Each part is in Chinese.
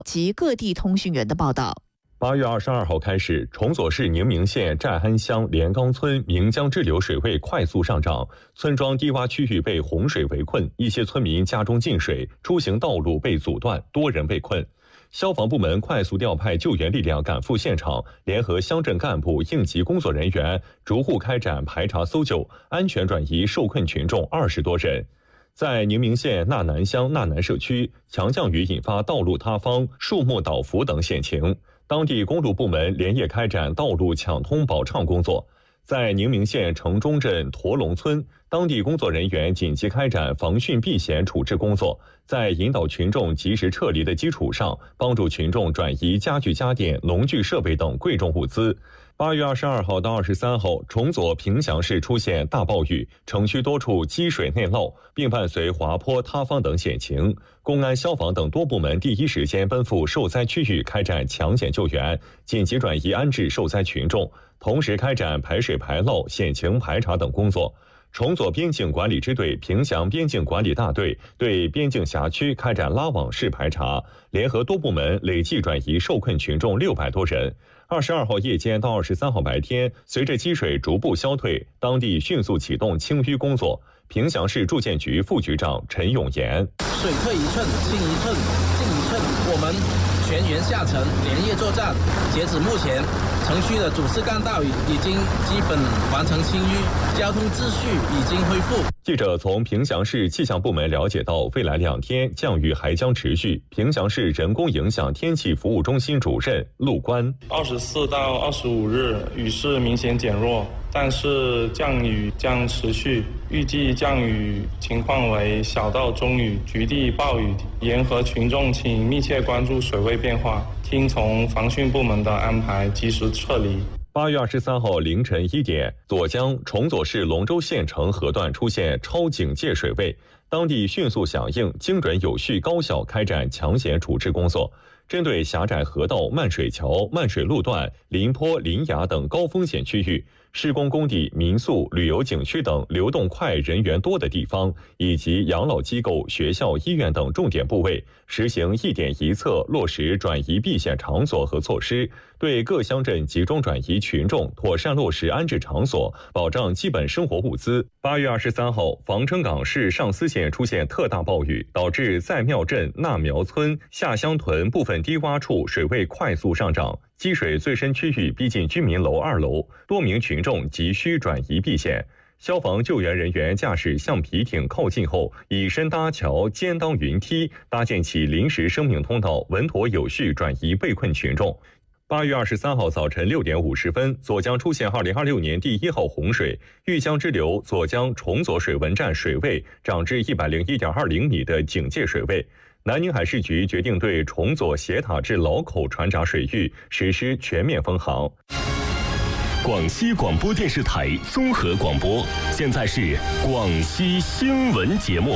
及各地通讯员的报道。 8月22号开始，崇左市宁明县寨安乡连岗村岷江支流水位快速上涨，村庄低洼区域被洪水围困，一些村民家中进水，出行道路被阻断，多人被困。消防部门快速调派救援力量赶赴现场，联合乡镇干部、应急工作人员，逐户开展排查搜救，安全转移受困群众20多人。在宁明县纳南乡纳南社区，强降雨引发道路塌方、树木倒伏等险情，当地公路部门连夜开展道路抢通保畅工作。在宁明县城中镇驼龙村，当地工作人员紧急开展防汛避险处置工作，在引导群众及时撤离的基础上，帮助群众转移家具家电、农具设备等贵重物资。8月22号到23号，崇左平祥市出现大暴雨，城区多处积水内涝，并伴随滑坡、塌方等险情。公安、消防等多部门第一时间奔赴受灾区域开展抢险救援，紧急转移安置受灾群众，同时开展排水排涝、险情排查等工作。崇左边境管理支队、平祥边境管理大队对边境辖区开展拉网式排查，联合多部门累计转移受困群众600多人。22号夜间到23号白天，随着积水逐步消退，当地迅速启动清淤工作。平祥市住建局副局长陈永言： 水退一寸，清一寸，进一寸，我们全员下沉，连夜作战。截止目前，城区的主次干道已经基本完成清淤，交通秩序已经恢复。 记者从平祥市气象部门了解到，未来2天降雨还将持续。平祥市人工影响天气服务中心主任陆官 ：24到25日雨势明显减弱，但是降雨将持续，预计降雨情况为小到中雨，局地暴雨。沿河群众请密切关注水位变化，听从防汛部门的安排，及时撤离。 8月23号凌晨1点，左江崇左市龙州县城河段出现超警戒水位，当地迅速响应，精准有序高效开展抢险处置工作。针对狭窄河道、漫水桥、漫水路段、临坡、临崖等高风险区域，施工工地、民宿、旅游景区等流动快、人员多的地方，以及养老机构、学校、医院等重点部位，实行一点一策，落实转移避险场所和措施，对各乡镇集中转移群众妥善落实安置场所，保障基本生活物资。8月23号，防城港市上思县出现特大暴雨，导致在庙镇纳苗村下乡屯部分低洼处水位快速上涨，积水最深区域逼近居民楼2楼，多名群众急需转移避险。消防救援人员驾驶橡皮艇靠近后，以身搭桥、肩当云梯，搭建起临时生命通道，稳妥有序转移被困群众。8月23号早晨6点50分，左江出现2026年第1号洪水，豫江支流左江崇左水文站水位涨至101.20米的警戒水位。南宁海事局决定对崇左斜塔至老口船闸水域实施全面封航。 广西广播电视台综合广播，现在是广西新闻节目。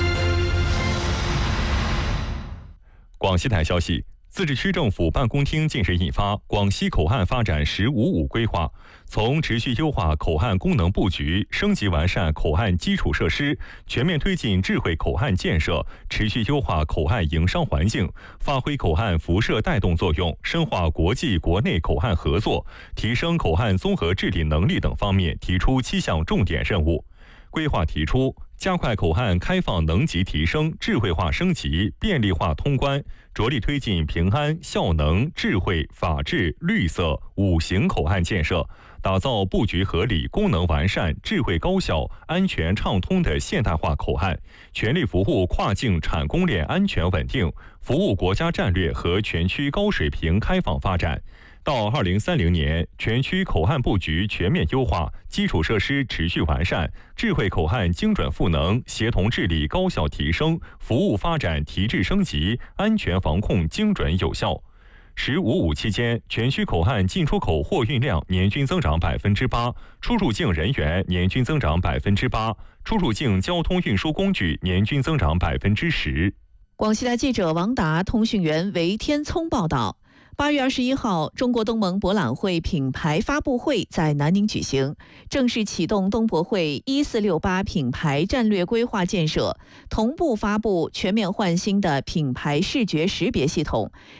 广西台消息，自治区政府办公厅近日印发《广西口岸发展1055》规划，从持续优化口岸功能布局、升级完善口岸基础设施、全面推进智慧口岸建设、持续优化口岸营商环境、发挥口岸辐射带动作用、深化国际国内口岸合作、提升口岸综合治理能力等方面提出7项重点任务。规划提出，加快口岸开放能级提升、智慧化升级、便利化通关，着力推进平安、效能、智慧、法治、绿色5型口岸建设，打造布局合理、功能完善、智慧高效、安全畅通的现代化口岸，全力服务跨境产供链安全稳定，服务国家战略和全区高水平开放发展。到2030年，全区口岸布局全面优化，基础设施持续完善，智慧口岸精准赋能，协同治理高效提升，服务发展提质升级，安全防控精准有效。1055期间，全区口岸进出口货运量年均增长8%，出入境人员年均增长8%，出入境交通运输工具年均增长10%。 广西台记者王达、通讯员韦天聪报道。 8月21号，中国东盟博览会品牌发布会在南宁举行，正式启动东博会1468品牌战略规划建设，同步发布全面换新的品牌视觉识别系统，